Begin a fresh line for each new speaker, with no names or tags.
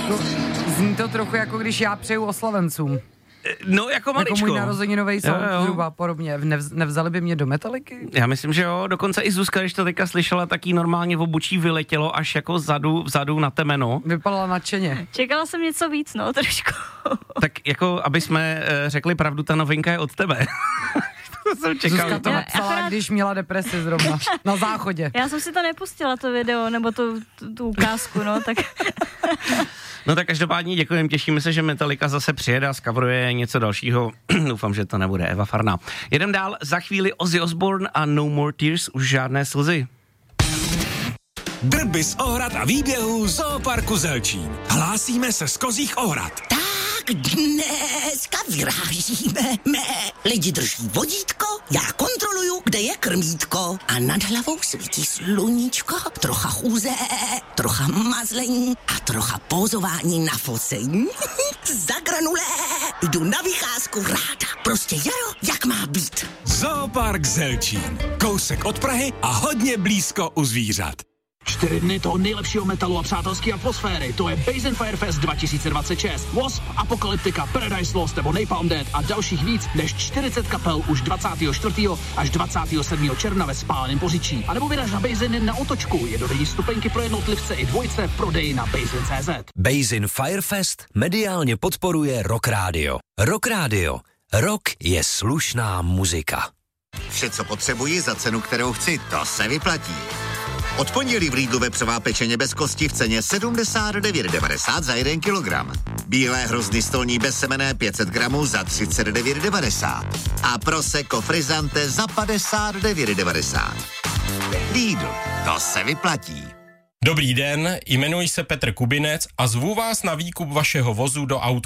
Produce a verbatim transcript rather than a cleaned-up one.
To, zní to trochu jako když já přeju oslavencům.
No, jako maličko.
Jako můj narozeninový song zhruba podobně. Nevz, nevzali by mě do Metalliky?
Já myslím, že jo. Dokonce i Zuzka, když to teďka slyšela, tak jí normálně v obučí vyletělo až jako vzadu, vzadu na temeno.
Vypadala nadšeně.
Čekala jsem něco víc, no, trošku.
Tak jako, aby jsme uh, řekli pravdu, ta novinka je od tebe. To jsem čekal.
Zuzka to napsala, akorát... když měla depresi zrovna. Na záchodě.
Já jsem si to nepustila, to video, nebo tu, tu, tu ukázku, no, tak...
No tak každopádně děkujeme, těšíme se, že Metallica zase přijede a zcoveruje něco dalšího. Doufám, že to nebude Eva Farná. Jedem dál, za chvíli Ozzy Osbourne a No More Tears, už žádné slzy.
Drby z Ohrad a výběhů Zooparku Zelčín. Hlásíme se z Kozích Ohrad.
Tak dneska vyrážíme. Mé lidi drží vodítko, já kontroluju, kde je krmítko. A nad hlavou svítí sluníčko, trocha chůze, trocha mazlení a trocha pózování na focení. Za granulé jdu na vycházku ráda. Prostě jaro, jak má být.
Zoopark Zelčín. Kousek od Prahy a hodně blízko u zvířat.
Čtyři dny toho nejlepšího metalu a přátelské atmosféry. To je Basin Fire Fest dva tisíce dvacet šest. Wasp, Apocalyptica, Paradise Lost nebo Napalm Death a dalších víc než čtyřicet kapel už dvacátého čtvrtého až dvacátého sedmého června ve Spáleném Poříčí. A nebo vyraž na Basin na otočku. Jednodenní stupenky pro jednotlivce i dvojce v prodeji na basin tečka cé zet.
Basin Fire Fest mediálně podporuje Rock Radio. Rock Radio. Rock je slušná muzika.
Vše, co potřebuji za cenu, kterou chci, to se vyplatí. Od pondělí v Lidlu vepřová pečeně bez kosti v ceně sedmdesát devět devadesát za jeden kilogram. Bílé hrozny stolní bezsemenné pět set gramů za třicet devět devadesát. A prosecco frizzante za padesát devět devadesát. Lidl, to se vyplatí.
Dobrý den, jmenuji se Petr Kubinec a zvu vás na výkup vašeho vozu do auto